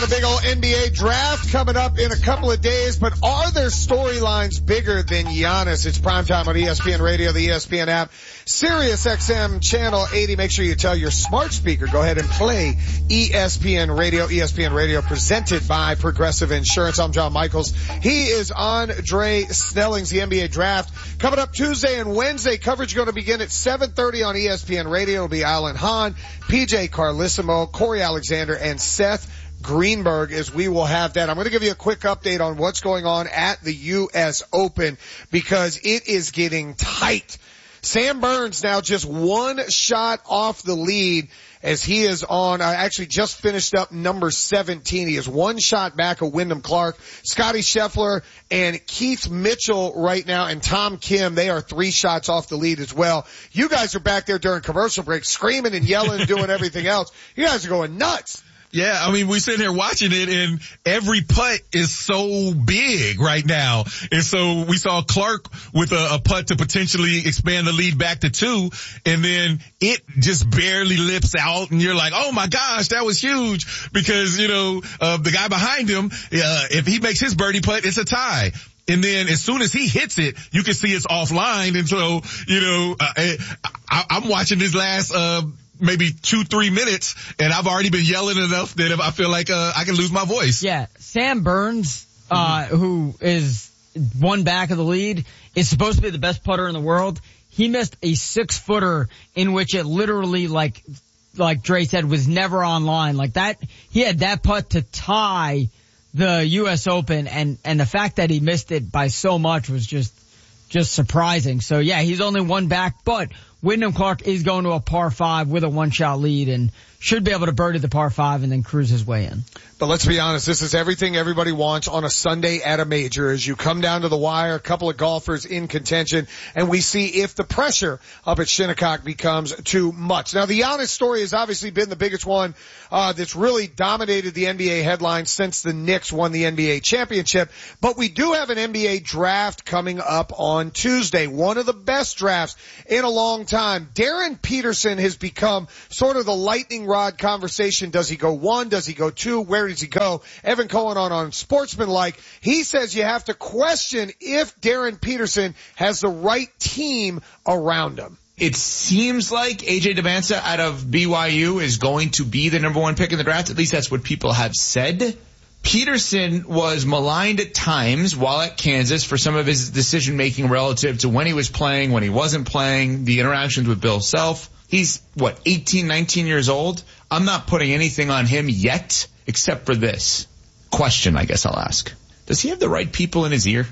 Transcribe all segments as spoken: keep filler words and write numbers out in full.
big old N B A draft coming up in a couple of days, but are there storylines bigger than Giannis? It's primetime on E S P N Radio, the E S P N app, Sirius X M Channel eighty. Make sure you tell your smart speaker, go ahead and play E S P N Radio. E S P N Radio presented by Progressive Insurance. I'm John Michaels. He is Andre Snelling's the N B A draft. Coming up Tuesday and Wednesday, coverage going to begin at seven thirty on E S P N Radio. It'll be Alan Hahn, P J Carlissimo, Corey Alexander, and Seth Greenberg as we will have that. I'm going to give you a quick update on what's going on at the U S Open because it is getting tight. Sam Burns now just one shot off the lead as he is on, I uh, actually just finished up number seventeen. He is one shot back of Wyndham Clark. Scotty Scheffler and Keith Mitchell right now and Tom Kim, they are three shots off the lead as well. You guys are back there during commercial break screaming and yelling and doing everything else. You guys are going nuts. Yeah, I mean, we're sitting here watching it and every putt is so big right now. And so we saw Clark with a, a putt to potentially expand the lead back to two. And then it just barely lips out. And you're like, oh my gosh, that was huge because, you know, uh, the guy behind him, uh, if he makes his birdie putt, it's a tie. And then as soon as he hits it, you can see it's offline. And so, you know, uh, I, I'm watching this last, uh, maybe two, three minutes, and I've already been yelling enough that if I feel like uh, I can lose my voice. Yeah, Sam Burns, uh, mm-hmm. who is one back of the lead, is supposed to be the best putter in the world. He missed a six-footer in which it literally, like, like Dre said, was never online. Like that, he had that putt to tie the U S Open, and and the fact that he missed it by so much was just just surprising. So yeah, he's only one back, but Wyndham Clark is going to a par five with a one-shot lead and should be able to birdie the par five and then cruise his way in. But let's be honest, this is everything everybody wants on a Sunday at a major as you come down to the wire, a couple of golfers in contention, and we see if the pressure up at Shinnecock becomes too much. Now, the Giannis story has obviously been the biggest one uh that's really dominated the N B A headlines since the Knicks won the N B A championship. But we do have an N B A draft coming up on Tuesday, one of the best drafts in a long time. Darren Peterson has become sort of the lightning rod conversation. Does he go one? Does he go two? Where does he go? Evan Cohen on, on Sportsmanlike, he says you have to question if Darren Peterson has the right team around him. It seems like A J Demancia out of B Y U is going to be the number one pick in the draft. At least that's what people have said. Peterson was maligned at times while at Kansas for some of his decision-making relative to when he was playing, when he wasn't playing, the interactions with Bill Self. He's, what, eighteen, nineteen years old? I'm not putting anything on him yet, except for this question, I guess I'll ask. Does he have the right people in his ear?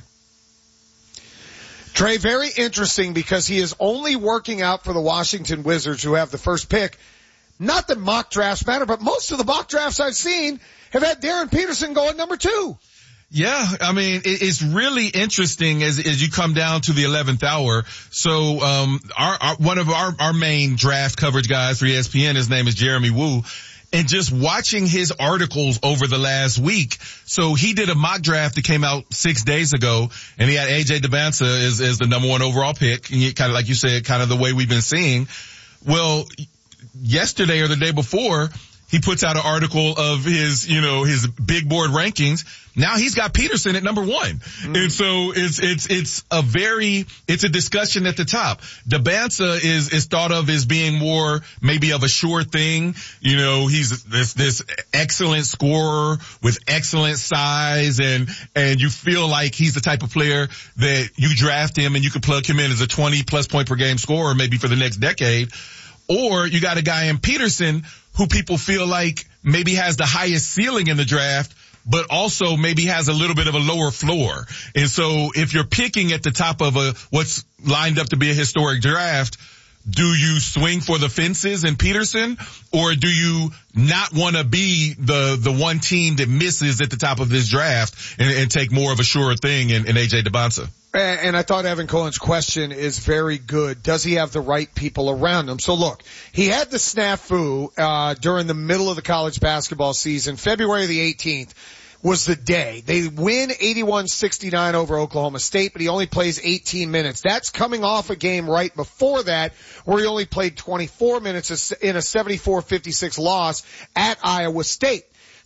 Trey, very interesting because he is only working out for the Washington Wizards who have the first pick. Not that mock drafts matter, but most of the mock drafts I've seen have had Darren Peterson going number two. Yeah, I mean, it's really interesting as as you come down to the eleventh hour. So, um, our, our one of our our main draft coverage guys for E S P N, his name is Jeremy Woo, and just watching his articles over the last week. So he did a mock draft that came out six days ago, and he had A J Demancia as as the number one overall pick, and kind of like you said, kind of the way we've been seeing. Well, yesterday or the day before, he puts out an article of his, you know, his big board rankings. Now he's got Peterson at number one. Mm-hmm. And so it's, it's, it's a very, it's a discussion at the top. Demancia is, is thought of as being more maybe of a sure thing. You know, he's this, this excellent scorer with excellent size and, and you feel like he's the type of player that you draft him and you could plug him in as a twenty plus point per game scorer maybe for the next decade. Or you got a guy in Peterson who people feel like maybe has the highest ceiling in the draft, but also maybe has a little bit of a lower floor. And so if you're picking at the top of a what's lined up to be a historic draft, do you swing for the fences in Peterson, or do you not want to be the the one team that misses at the top of this draft and, and take more of a sure thing in, in A J Demancia? And I thought Evan Cohen's question is very good. Does he have the right people around him? So look, he had the snafu uh during the middle of the college basketball season. February the eighteenth was the day. They win eighty-one sixty-nine over Oklahoma State, but he only plays eighteen minutes. That's coming off a game right before that where he only played twenty-four minutes in a seventy-four fifty-six loss at Iowa State.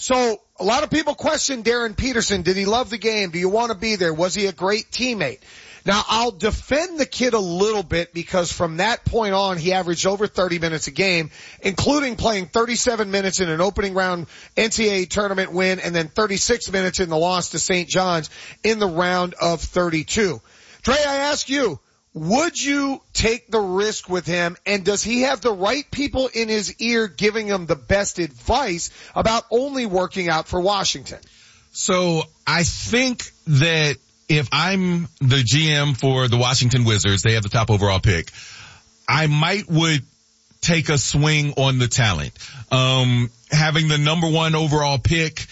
So a lot of people question Darren Peterson. Did he love the game? Do you want to be there? Was he a great teammate? Now, I'll defend the kid a little bit because from that point on, he averaged over thirty minutes a game, including playing thirty-seven minutes in an opening round N C double A tournament win and then thirty-six minutes in the loss to Saint John's in the round of thirty-two. Dre, I ask you, would you take the risk with him, and does he have the right people in his ear giving him the best advice about only working out for Washington? So I think that if I'm the G M for the Washington Wizards, they have the top overall pick, I might would take a swing on the talent. Um, having the number one overall pick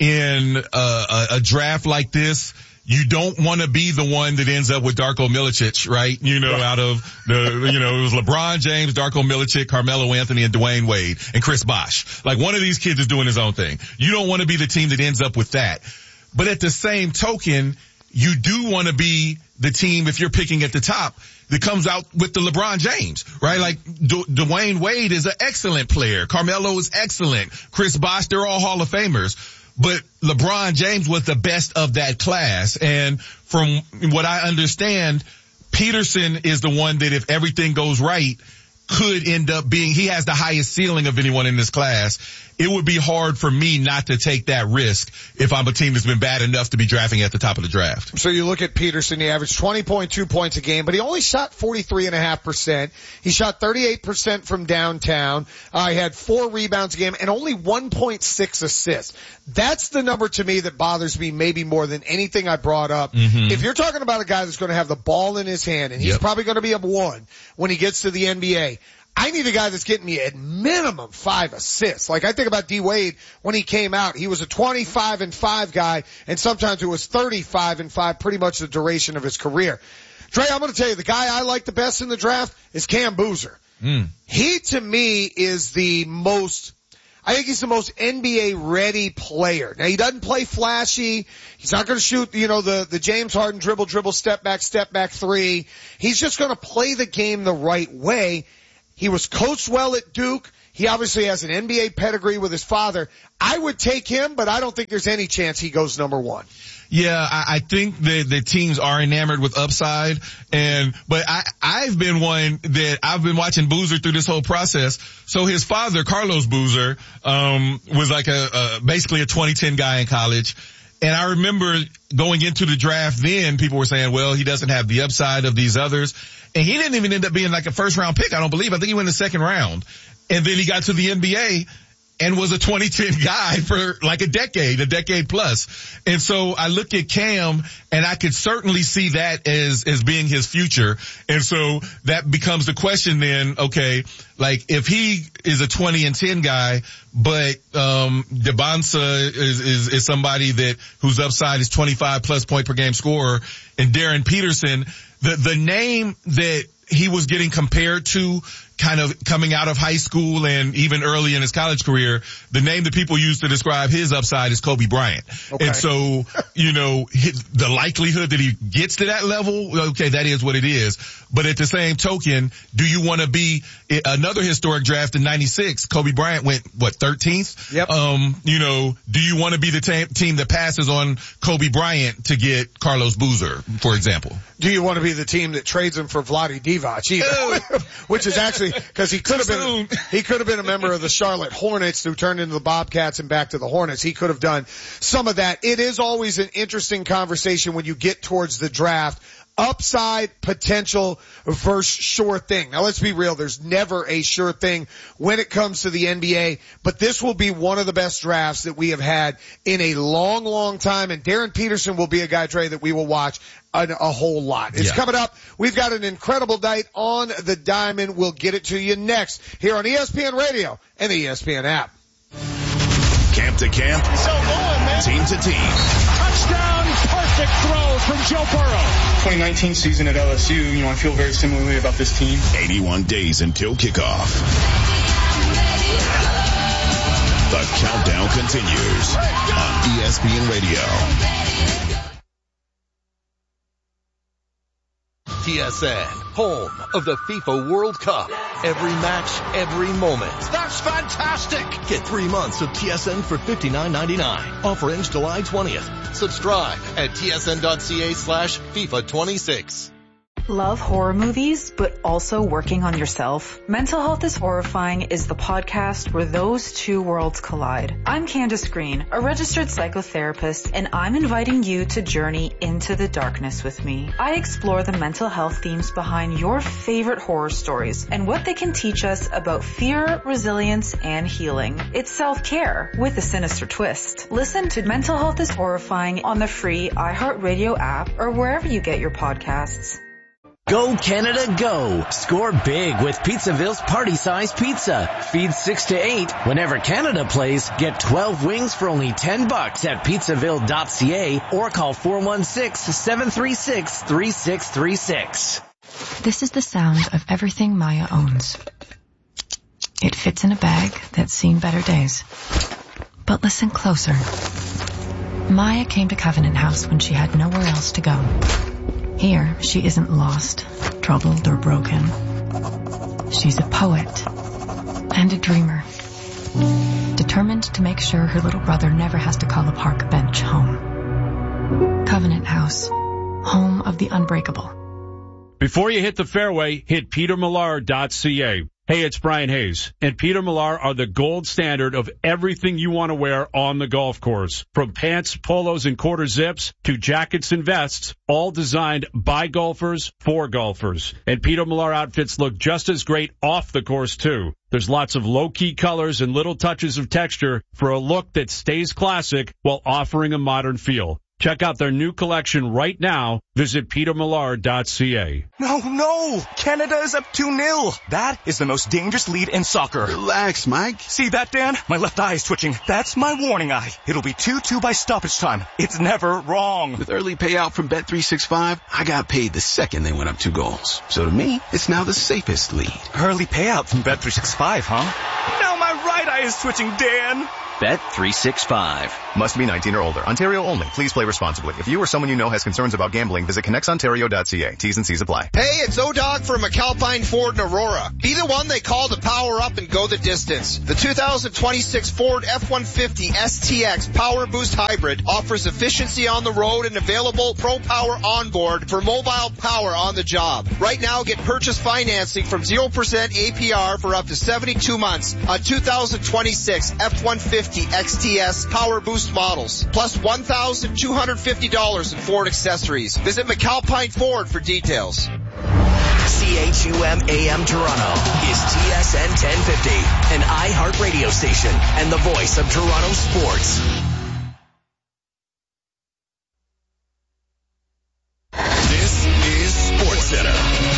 in a, a, a draft like this, you don't want to be the one that ends up with Darko Milicic, right? You know, out of the, you know, it was LeBron James, Darko Milicic, Carmelo Anthony, and Dwayne Wade, and Chris Bosh. Like, one of these kids is doing his own thing. You don't want to be the team that ends up with that. But at the same token, you do want to be the team, if you're picking at the top, that comes out with the LeBron James, right? Like, D- Dwayne Wade is an excellent player. Carmelo is excellent. Chris Bosh, they're all Hall of Famers. But LeBron James was the best of that class. And from what I understand, Peterson is the one that, if everything goes right, could end up being, he has the highest ceiling of anyone in this class. It would be hard for me not to take that risk if I'm a team that's been bad enough to be drafting at the top of the draft. So you look at Peterson, he averaged twenty point two points a game, but he only shot forty-three point five percent. He shot thirty-eight percent from downtown. Uh, he had four rebounds a game and only one point six assists. That's the number to me that bothers me maybe more than anything I brought up. Mm-hmm. If you're talking about a guy that's going to have the ball in his hand, and he's yep. probably going to be a one when he gets to the N B A, I need a guy that's getting me at minimum five assists. Like, I think about D Wade when he came out. He was a twenty-five and five guy, and sometimes it was thirty-five and five, pretty much the duration of his career. Dre, I'm going to tell you, the guy I like the best in the draft is Cam Boozer. Mm. He, to me, is the most, I think he's the most N B A ready player. Now, he doesn't play flashy. He's not going to shoot, you know, the, the James Harden dribble, dribble, step back, step back three. He's just going to play the game the right way. He was coached well at Duke. He obviously has an N B A pedigree with his father. I would take him, but I don't think there's any chance he goes number one. Yeah, I, I think that the teams are enamored with upside, and but I I've been one that I've been watching Boozer through this whole process. So his father, Carlos Boozer, um, was like a, a basically a twenty ten guy in college. And I remember going into the draft then, people were saying, well, he doesn't have the upside of these others. And he didn't even end up being like a first round pick, I don't believe. I think he went in the second round. And then he got to the N B A and was a twenty ten guy for like a decade, a decade plus. And so I look at Cam and I could certainly see that as, as being his future. And so that becomes the question then, okay, like if he is a twenty and ten guy, but, um, Debonsa is, is, is somebody that, whose upside is twenty-five plus point per game scorer, and Darren Peterson, the, the name that he was getting compared to kind of coming out of high school and even early in his college career, the name that people use to describe his upside is Kobe Bryant. Okay. And so, you know, his, the likelihood that he gets to that level, okay, that is what it is. But at the same token, do you want to be another historic draft in ninety-six? Kobe Bryant went, what, thirteenth? Yep. Um, you know, do you want to be the t- team that passes on Kobe Bryant to get Carlos Boozer, for example? Do you want to be the team that trades him for Vlade Divac either? Which is actually, because he could have been, he could have been a member of the Charlotte Hornets who turned into the Bobcats and back to the Hornets. He could have done some of that. It is always an interesting conversation when you get towards the draft. Upside, potential versus sure thing. Now let's be real, there's never a sure thing when it comes to the N B A, but this will be one of the best drafts that we have had in a long, long time, and Darren Peterson will be a guy, Trey, that we will watch a, a whole lot. It's yeah. coming up. We've got an incredible night on the Diamond. We'll get it to you next here on E S P N Radio and the E S P N app. Camp to camp, so going, man. Team to team. Touchdown, perfect throw from Joe Burrow. twenty nineteen season at L S U, you know, I feel very similarly about this team. eighty-one days until kickoff. The countdown continues on E S P N Radio. T S N, home of the FIFA World Cup. Every match, every moment. That's fantastic! Get three months of T S N for fifty-nine ninety-nine. Offer ends July twentieth. Subscribe at tsn.ca slash FIFA 26. Love horror movies, but also working on yourself? Mental Health is Horrifying is the podcast where those two worlds collide. I'm Candace Green, a registered psychotherapist, and I'm inviting you to journey into the darkness with me. I explore the mental health themes behind your favorite horror stories and what they can teach us about fear, resilience, and healing. It's self-care with a sinister twist. Listen to Mental Health is Horrifying on the free iHeartRadio app or wherever you get your podcasts. Go Canada, go! Score big with Pizzaville's party-size pizza. Feed six to eight. Whenever Canada plays, get twelve wings for only ten bucks at pizzaville dot c a or call four one six, seven three six, three six three six. This is the sound of everything Maya owns. It fits in a bag that's seen better days. But listen closer. Maya came to Covenant House when she had nowhere else to go. Here, she isn't lost, troubled, or broken. She's a poet and a dreamer, determined to make sure her little brother never has to call a park bench home. Covenant House, home of the unbreakable. Before you hit the fairway, hit peter millar dot c a. Hey, it's Brian Hayes, and Peter Millar are the gold standard of everything you want to wear on the golf course. From pants, polos, and quarter zips to jackets and vests, all designed by golfers for golfers. And Peter Millar outfits look just as great off the course, too. There's lots of low-key colors and little touches of texture for a look that stays classic while offering a modern feel. Check out their new collection right now. Visit peter millar dot c a. No, no! Canada is up two nil. That is the most dangerous lead in soccer. Relax, Mike. See that, Dan? My left eye is twitching. That's my warning eye. It'll be two two by stoppage time. It's never wrong. With early payout from Bet three sixty-five, I got paid the second they went up two goals. So to me, it's now the safest lead. Early payout from Bet three sixty-five, huh? Now my right eye is twitching, Dan. Bet three sixty-five. Must be nineteen or older. Ontario only. Please play responsibly. If you or someone you know has concerns about gambling, visit connects ontario dot c a. T's and C's apply. Hey, it's O-Dog from McAlpine Ford in Aurora. Be the one they call to power up and go the distance. The two thousand twenty-six Ford F one fifty S T X Power Boost Hybrid offers efficiency on the road and available Pro Power onboard for mobile power on the job. Right now, get purchase financing from zero percent A P R for up to seventy-two months on two thousand twenty-six F one fifty X T S Power Boost models, plus one thousand two hundred fifty dollars in Ford accessories. Visit McAlpine Ford for details. C H U M A M Toronto is T S N ten fifty, an iHeart radio station and the voice of Toronto sports. This is SportsCenter.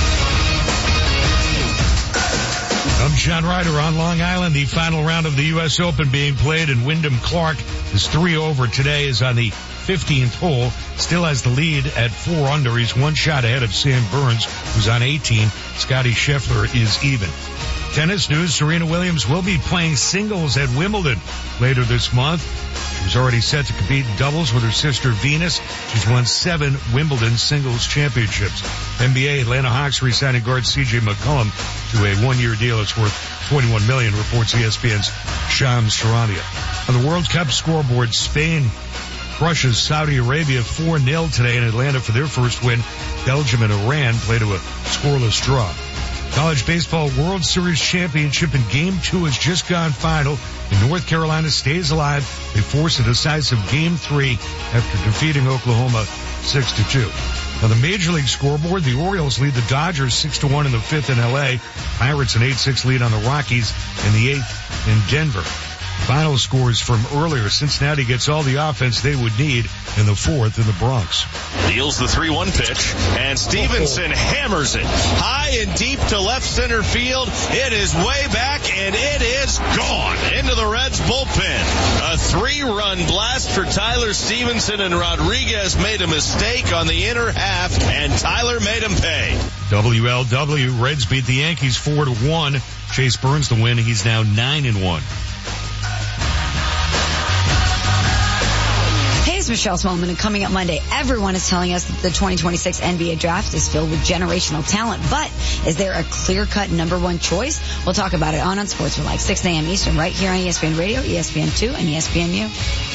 I'm John Ryder on Long Island. The final round of the U S Open being played, and Wyndham Clark is three over today, is on the fifteenth hole, still has the lead at four under. He's one shot ahead of Sam Burns, who's on eighteen. Scotty Scheffler is even. Tennis news, Serena Williams will be playing singles at Wimbledon later this month. She's already set to compete in doubles with her sister Venus. She's won seven Wimbledon singles championships. N B A, Atlanta Hawks re-signing guard C J McCollum to a one-year deal. It's worth twenty-one million dollars, reports E S P N's Shams Charania. On the World Cup scoreboard, Spain crushes Saudi Arabia four nil today in Atlanta for their first win. Belgium and Iran play to a scoreless draw. College Baseball World Series Championship in Game two has just gone final, and North Carolina stays alive. They force a decisive Game three after defeating Oklahoma six to two. On the Major League scoreboard, the Orioles lead the Dodgers six to one in the fifth in L A. Pirates an eight six lead on the Rockies in the eighth in Denver. Final scores from earlier. Cincinnati gets all the offense they would need in the fourth in the Bronx. Deals the three one pitch, and Stevenson hammers it high and deep to left center field. It is way back, and it is gone into the Reds bullpen. A three-run blast for Tyler Stevenson, and Rodriguez made a mistake on the inner half, and Tyler made him pay. W L W, Reds beat the Yankees four to one. Chase Burns the win. He's now nine and one. is Michelle Smallman, and coming up Monday, everyone is telling us that the twenty twenty-six N B A draft is filled with generational talent. But is there a clear-cut number one choice? We'll talk about it on On Sports for like six a.m. Eastern right here on E S P N Radio, E S P N two, and E S P N U.